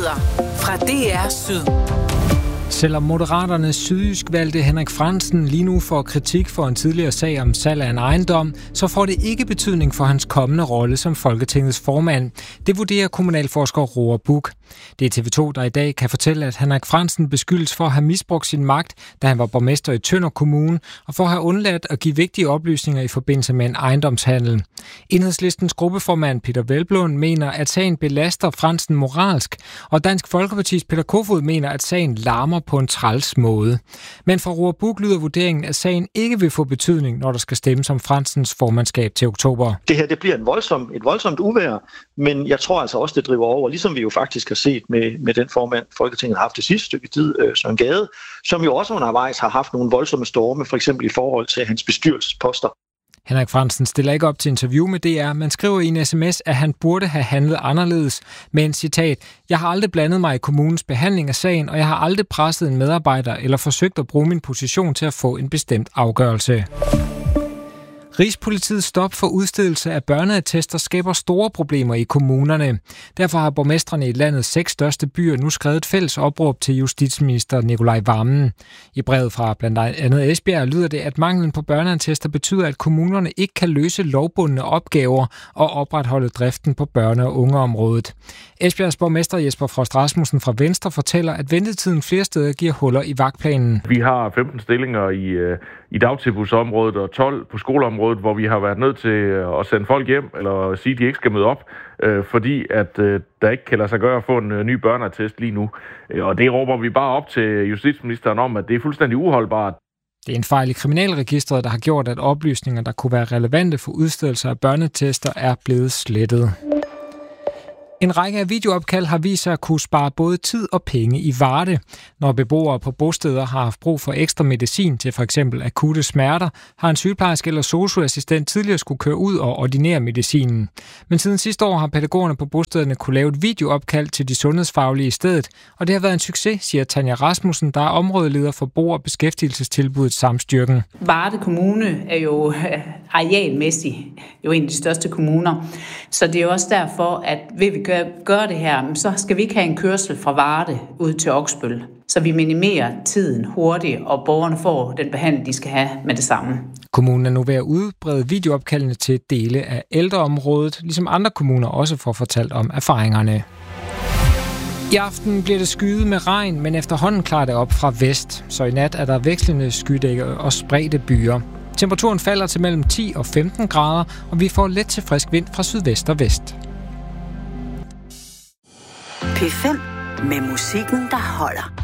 Nyheder fra DR Syd. Selvom Moderaternes sydjysk valgte Henrik Frandsen lige nu får kritik for en tidligere sag om salg af en ejendom, så får det ikke betydning for hans kommende rolle som Folketingets formand. Det vurderer kommunalforsker Roar Buch. Det er TV2, der i dag kan fortælle, at Henrik Frandsen beskyldes for at have misbrugt sin magt, da han var borgmester i Tønder Kommune, og for at have undladt at give vigtige oplysninger i forbindelse med en ejendomshandel. Enhedslistens gruppeformand Peter Hvelplund mener, at sagen belaster Frandsen moralsk, og Dansk Folkepartis Peter Kofod mener, at sagen larmer på en træls måde. Men fra Roar Buch lyder vurderingen, at sagen ikke vil få betydning, når der skal stemmes om Frandsens formandskab til oktober. Det her det bliver et voldsomt uvejr, men jeg tror altså også, det driver over, ligesom vi jo faktisk har set med den formand, Folketinget har haft det sidste stykke tid, Søren Gade, som jo også undervejs har haft nogle voldsomme storme, for eksempel i forhold til hans bestyrelsesposter. Henrik Frandsen stiller ikke op til interview med DR, men skriver i en sms, at han burde have handlet anderledes. Med en citat: "Jeg har aldrig blandet mig i kommunens behandling af sagen, og jeg har aldrig presset en medarbejder eller forsøgt at bruge min position til at få en bestemt afgørelse." Rigspolitiets stop for udstedelse af børneattester skaber store problemer i kommunerne. Derfor har borgmestrene i landets 6 største byer nu skrevet et fælles opråb til justitsminister Nicolai Wammen. I brevet fra blandt andet Esbjerg lyder det, at manglen på børneattester betyder, at kommunerne ikke kan løse lovbundne opgaver og opretholde driften på børne- og ungeområdet. Esbjergs borgmester Jesper Frost Rasmussen fra Venstre fortæller, at ventetiden flere steder giver huller i vagtplanen. Vi har 15 stillinger i dagtilbudsområdet og 12 på skoleområdet, hvor vi har været nødt til at sende folk hjem, eller sige, at de ikke skal møde op, fordi at der ikke kan lade sig gøre at få en ny børneattest lige nu. Og det råber vi bare op til justitsministeren om, at det er fuldstændig uholdbart. Det er en fejl i kriminalregistret, der har gjort, at oplysninger, der kunne være relevante for udstedelse af børneattester, er blevet slettet. En række af videoopkald har vist sig at kunne spare både tid og penge i Varde. Når beboere på bosteder har haft brug for ekstra medicin til f.eks. akutte smerter, har en sygeplejerske eller sosu-assistent tidligere skulle køre ud og ordinere medicinen. Men siden sidste år har pædagogerne på bostederne kunne lave et videoopkald til de sundhedsfaglige i stedet, og det har været en succes, siger Tanja Rasmussen, der er områdeleder for Bo- og Beskæftigelsestilbuddet Samstyrken. Varde Kommune er jo arealmæssigt jo en af de største kommuner, så det er også derfor, at ved vi gøre det her, så skal vi ikke have en kørsel fra Varde ud til Oksbøl, så vi minimerer tiden hurtigt, og borgerne får den behandling, de skal have med det samme. Kommunen er nu ved at udbrede videoopkaldene til dele af ældreområdet, ligesom andre kommuner også får fortalt om erfaringerne. I aften bliver det skyet med regn, men efterhånden klarer det op fra vest, så i nat er der vekslende skydække og spredte byer. Temperaturen falder til mellem 10 og 15 grader, og vi får let til frisk vind fra sydvest og vest. P5 med musikken, der holder.